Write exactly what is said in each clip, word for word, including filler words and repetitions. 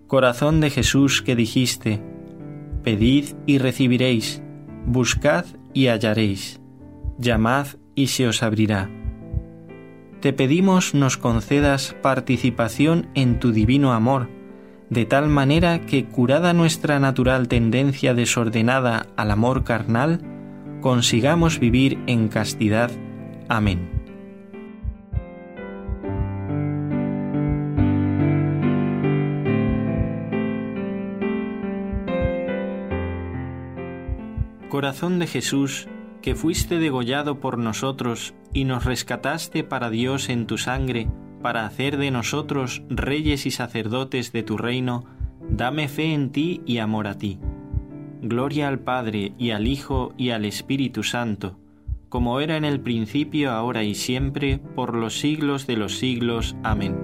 Corazón de Jesús, que dijiste: pedid y recibiréis, buscad y hallaréis, llamad y se os abrirá. Te pedimos nos concedas participación en tu divino amor, de tal manera que, curada nuestra natural tendencia desordenada al amor carnal, consigamos vivir en castidad. Amén. Corazón de Jesús, que fuiste degollado por nosotros y nos rescataste para Dios en tu sangre, para hacer de nosotros reyes y sacerdotes de tu reino, dame fe en ti y amor a ti. Gloria al Padre, y al Hijo, y al Espíritu Santo, como era en el principio, ahora y siempre, por los siglos de los siglos. Amén.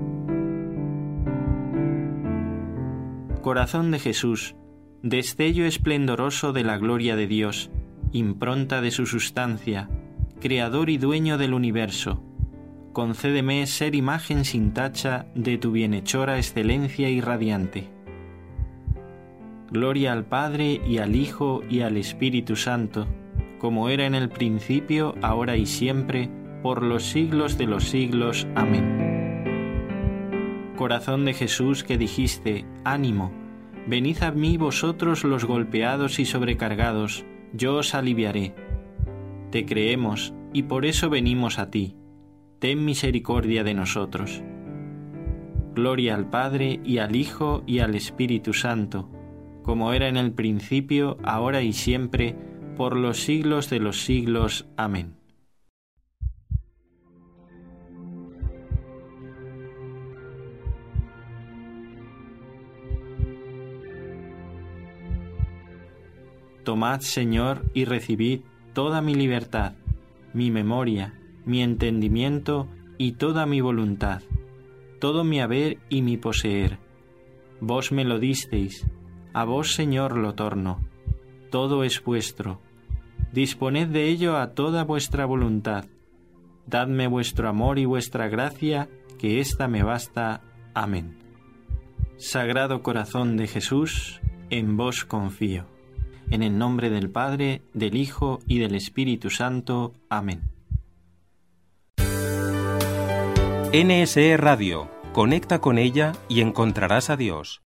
Corazón de Jesús, destello esplendoroso de la gloria de Dios, impronta de su sustancia, creador y dueño del universo, concédeme ser imagen sin tacha de tu bienhechora excelencia irradiante. Gloria al Padre, y al Hijo, y al Espíritu Santo, como era en el principio, ahora y siempre, por los siglos de los siglos. Amén. Corazón de Jesús, que dijiste: ánimo, venid a mí vosotros los golpeados y sobrecargados, yo os aliviaré. Te creemos, y por eso venimos a ti. Ten misericordia de nosotros. Gloria al Padre, y al Hijo, y al Espíritu Santo, como era en el principio, ahora y siempre, por los siglos de los siglos. Amén. Tomad, Señor, y recibid toda mi libertad, mi memoria, mi entendimiento y toda mi voluntad, todo mi haber y mi poseer. Vos me lo disteis, a vos, Señor, lo torno. Todo es vuestro. Disponed de ello a toda vuestra voluntad. Dadme vuestro amor y vuestra gracia, que ésta me basta. Amén. Sagrado Corazón de Jesús, en vos confío. En el nombre del Padre, del Hijo y del Espíritu Santo. Amén. N S E Radio. Conecta con ella y encontrarás a Dios.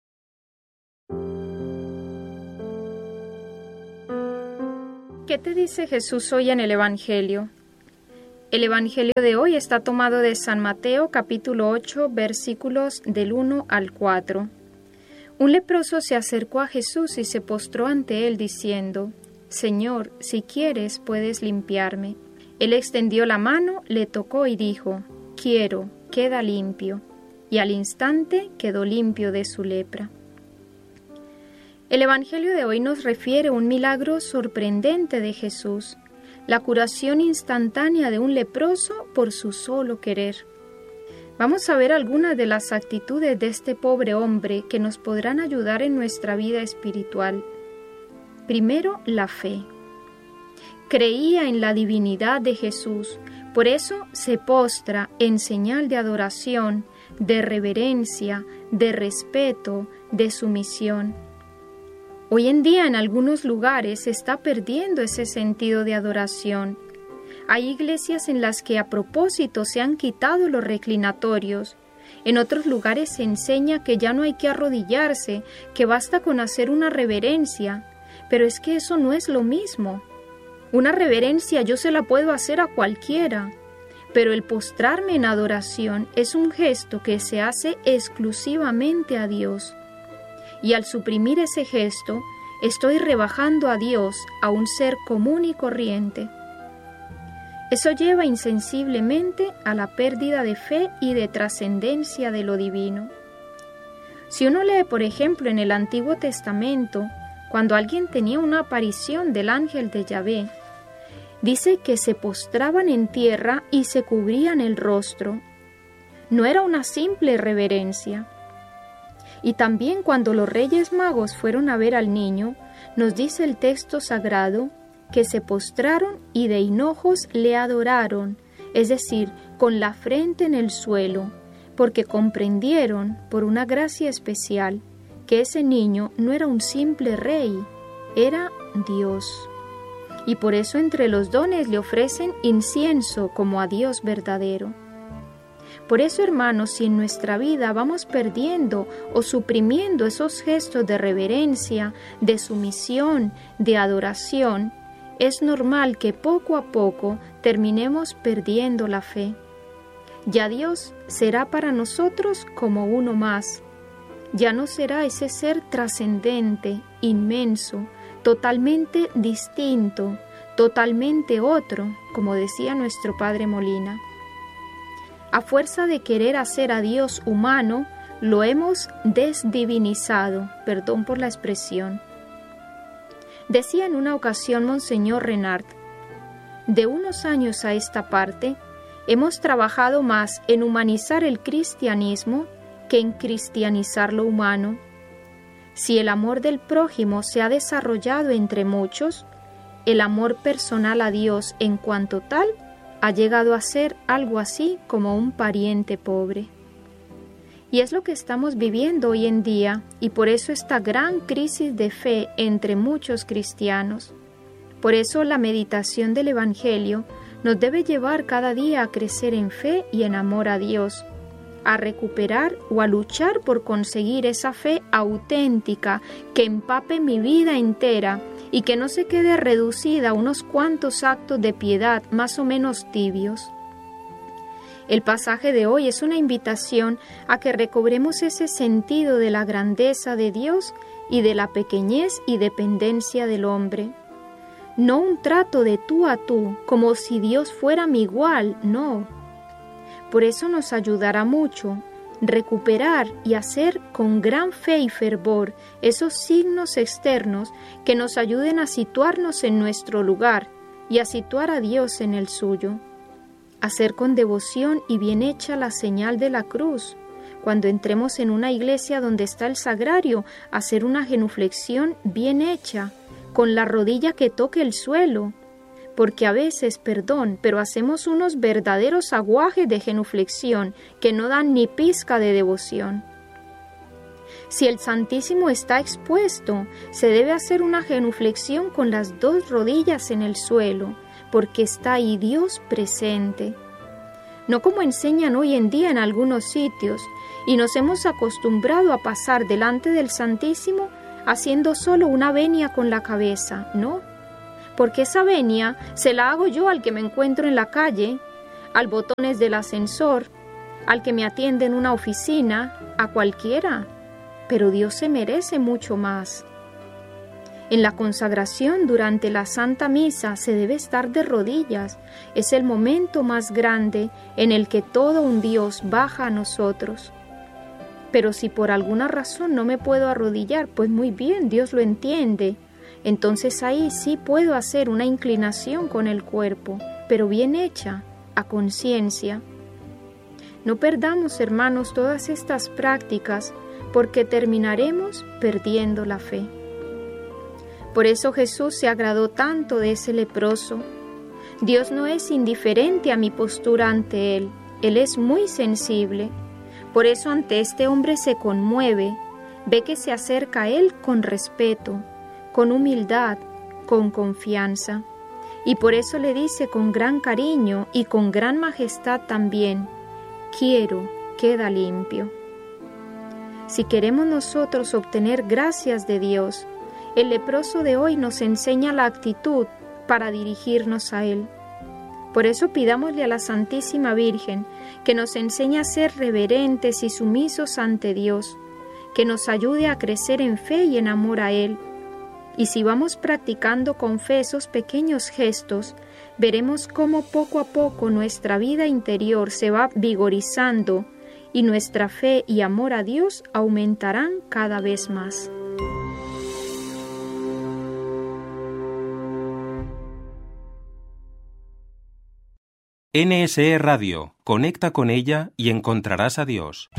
¿Qué te dice Jesús hoy en el Evangelio? El Evangelio de hoy está tomado de San Mateo capítulo ocho, versículos del uno al cuatro. Un leproso se acercó a Jesús y se postró ante él diciendo: Señor, si quieres puedes limpiarme. Él extendió la mano, le tocó y dijo: Quiero, queda limpio. Y al instante quedó limpio de su lepra. El Evangelio de hoy nos refiere un milagro sorprendente de Jesús, la curación instantánea de un leproso por su solo querer. Vamos a ver algunas de las actitudes de este pobre hombre que nos podrán ayudar en nuestra vida espiritual. Primero, la fe. Creía en la divinidad de Jesús, por eso se postra en señal de adoración, de reverencia, de respeto, de sumisión. Hoy en día en algunos lugares se está perdiendo ese sentido de adoración. Hay iglesias en las que a propósito se han quitado los reclinatorios. En otros lugares se enseña que ya no hay que arrodillarse, que basta con hacer una reverencia. Pero es que eso no es lo mismo. Una reverencia yo se la puedo hacer a cualquiera, pero el postrarme en adoración es un gesto que se hace exclusivamente a Dios. Y al suprimir ese gesto, estoy rebajando a Dios a un ser común y corriente. Eso lleva insensiblemente a la pérdida de fe y de trascendencia de lo divino. Si uno lee, por ejemplo, en el Antiguo Testamento, cuando alguien tenía una aparición del ángel de Yahvé, dice que se postraban en tierra y se cubrían el rostro. No era una simple reverencia. Y también cuando los Reyes Magos fueron a ver al niño, nos dice el texto sagrado que se postraron y de hinojos le adoraron, es decir, con la frente en el suelo, porque comprendieron, por una gracia especial, que ese niño no era un simple rey, era Dios. Y por eso entre los dones le ofrecen incienso como a Dios verdadero. Por eso, hermanos, si en nuestra vida vamos perdiendo o suprimiendo esos gestos de reverencia, de sumisión, de adoración, es normal que poco a poco terminemos perdiendo la fe. Ya Dios será para nosotros como uno más. Ya no será ese ser trascendente, inmenso, totalmente distinto, totalmente otro, como decía nuestro Padre Molina. A fuerza de querer hacer a Dios humano, lo hemos desdivinizado, perdón por la expresión. Decía en una ocasión Monseñor Renard: de unos años a esta parte, hemos trabajado más en humanizar el cristianismo que en cristianizar lo humano. Si el amor del prójimo se ha desarrollado entre muchos, el amor personal a Dios en cuanto tal ha llegado a ser algo así como un pariente pobre. Y es lo que estamos viviendo hoy en día, y por eso esta gran crisis de fe entre muchos cristianos. Por eso la meditación del Evangelio nos debe llevar cada día a crecer en fe y en amor a Dios, a recuperar o a luchar por conseguir esa fe auténtica que empape mi vida entera y que no se quede reducida a unos cuantos actos de piedad más o menos tibios. El pasaje de hoy es una invitación a que recobremos ese sentido de la grandeza de Dios y de la pequeñez y dependencia del hombre. No un trato de tú a tú, como si Dios fuera mi igual, no. Por eso nos ayudará mucho recuperar y hacer con gran fe y fervor esos signos externos que nos ayuden a situarnos en nuestro lugar y a situar a Dios en el suyo. Hacer con devoción y bien hecha la señal de la cruz. Cuando entremos en una iglesia donde está el sagrario, hacer una genuflexión bien hecha, con la rodilla que toque el suelo, porque a veces, perdón, pero hacemos unos verdaderos aguajes de genuflexión que no dan ni pizca de devoción. Si el Santísimo está expuesto, se debe hacer una genuflexión con las dos rodillas en el suelo, porque está ahí Dios presente. No como enseñan hoy en día en algunos sitios, y nos hemos acostumbrado a pasar delante del Santísimo haciendo solo una venia con la cabeza, ¿no? Porque esa venia se la hago yo al que me encuentro en la calle, al botones del ascensor, al que me atiende en una oficina, a cualquiera. Pero Dios se merece mucho más. En la consagración durante la Santa Misa se debe estar de rodillas. Es el momento más grande en el que todo un Dios baja a nosotros. Pero si por alguna razón no me puedo arrodillar, pues muy bien, Dios lo entiende. Entonces ahí sí puedo hacer una inclinación con el cuerpo, pero bien hecha, a conciencia. No perdamos, hermanos, todas estas prácticas, porque terminaremos perdiendo la fe. Por eso Jesús se agradó tanto de ese leproso. Dios no es indiferente a mi postura ante Él, Él es muy sensible. Por eso ante este hombre se conmueve, ve que se acerca a Él con respeto, con humildad, con confianza. Y por eso le dice con gran cariño y con gran majestad también: quiero, queda limpio. Si queremos nosotros obtener gracias de Dios, el leproso de hoy nos enseña la actitud para dirigirnos a Él. Por eso pidámosle a la Santísima Virgen que nos enseñe a ser reverentes y sumisos ante Dios, que nos ayude a crecer en fe y en amor a Él. Y si vamos practicando con fe esos pequeños gestos, veremos cómo poco a poco nuestra vida interior se va vigorizando y nuestra fe y amor a Dios aumentarán cada vez más. N S E Radio, conecta con ella y encontrarás a Dios.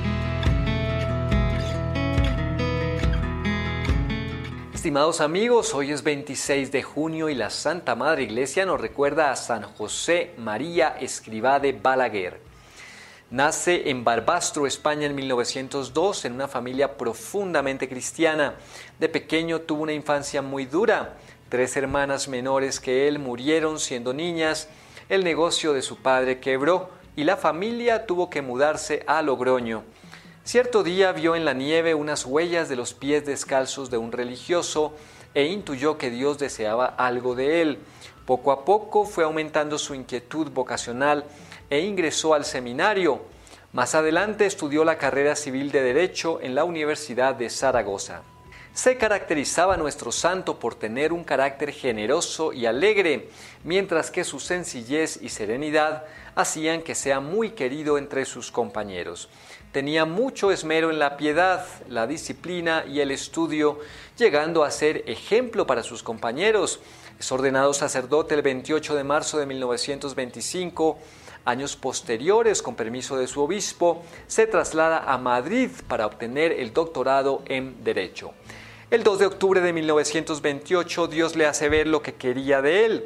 Estimados amigos, hoy es veintiséis de junio y la Santa Madre Iglesia nos recuerda a San José María Escrivá de Balaguer. Nace en Barbastro, España, en mil novecientos dos, en una familia profundamente cristiana. De pequeño tuvo una infancia muy dura. Tres hermanas menores que él murieron siendo niñas. El negocio de su padre quebró y la familia tuvo que mudarse a Logroño. Cierto día vio en la nieve unas huellas de los pies descalzos de un religioso e intuyó que Dios deseaba algo de él. Poco a poco fue aumentando su inquietud vocacional e ingresó al seminario. Más adelante estudió la carrera civil de Derecho en la Universidad de Zaragoza. Se caracterizaba nuestro santo por tener un carácter generoso y alegre, mientras que su sencillez y serenidad hacían que sea muy querido entre sus compañeros. Tenía mucho esmero en la piedad, la disciplina y el estudio, llegando a ser ejemplo para sus compañeros. Es ordenado sacerdote el veintiocho de marzo de mil novecientos veinticinco. Años posteriores, con permiso de su obispo, se traslada a Madrid para obtener el doctorado en Derecho. El dos de octubre de mil novecientos veintiocho, Dios le hace ver lo que quería de él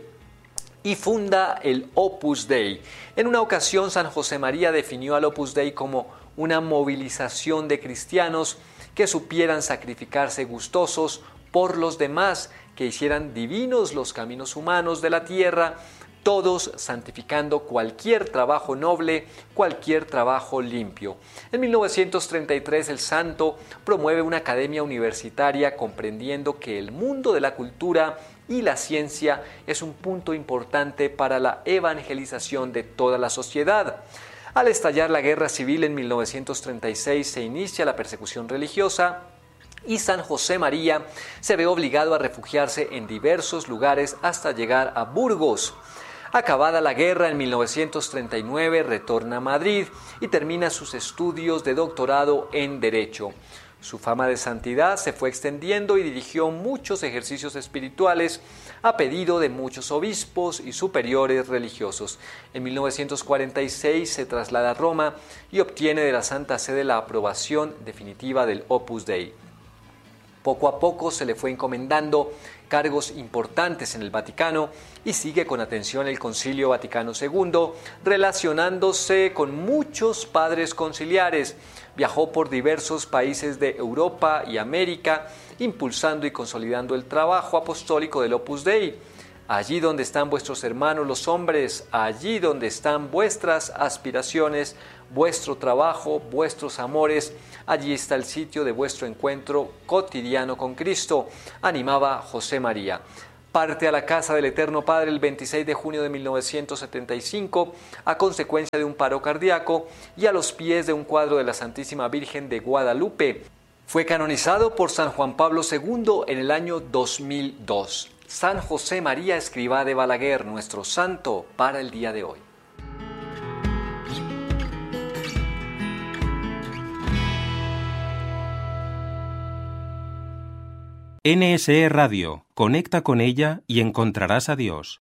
y funda el Opus Dei. En una ocasión, San José María definió al Opus Dei como una movilización de cristianos que supieran sacrificarse gustosos por los demás, que hicieran divinos los caminos humanos de la tierra, todos santificando cualquier trabajo noble, cualquier trabajo limpio. En mil novecientos treinta y tres el santo promueve una academia universitaria comprendiendo que el mundo de la cultura y la ciencia es un punto importante para la evangelización de toda la sociedad. Al estallar la guerra civil en mil novecientos treinta y seis se inicia la persecución religiosa y San José María se ve obligado a refugiarse en diversos lugares hasta llegar a Burgos. Acabada la guerra en mil novecientos treinta y nueve, retorna a Madrid y termina sus estudios de doctorado en Derecho. Su fama de santidad se fue extendiendo y dirigió muchos ejercicios espirituales a pedido de muchos obispos y superiores religiosos. En mil novecientos cuarenta y seis se traslada a Roma y obtiene de la Santa Sede la aprobación definitiva del Opus Dei. Poco a poco se le fue encomendando cargos importantes en el Vaticano y sigue con atención el Concilio Vaticano segundo, relacionándose con muchos padres conciliares. Viajó por diversos países de Europa y América, impulsando y consolidando el trabajo apostólico del Opus Dei. Allí donde están vuestros hermanos los hombres, allí donde están vuestras aspiraciones, vuestro trabajo, vuestros amores, allí está el sitio de vuestro encuentro cotidiano con Cristo, animaba José María. Parte a la casa del Eterno Padre el veintiséis de junio de mil novecientos setenta y cinco a consecuencia de un paro cardíaco y a los pies de un cuadro de la Santísima Virgen de Guadalupe. Fue canonizado por San Juan Pablo segundo en el año dos mil dos. San José María Escrivá de Balaguer, nuestro santo para el día de hoy. N S E Radio, conecta con ella y encontrarás a Dios.